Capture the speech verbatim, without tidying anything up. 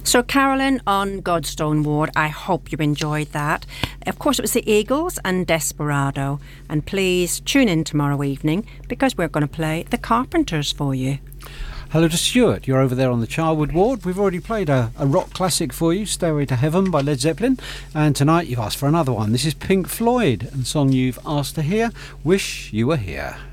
So, Carolyn on Godstone Ward, I hope you enjoyed that. Of course, it was the Eagles and Desperado. And please tune in tomorrow evening because we're going to play the Carpenters for you. Hello to Stuart, you're over there on the Childwood Ward. We've already played a, a rock classic for you, Stairway to Heaven by Led Zeppelin, and tonight you've asked for another one. This is Pink Floyd, and the song you've asked to hear, Wish You Were Here.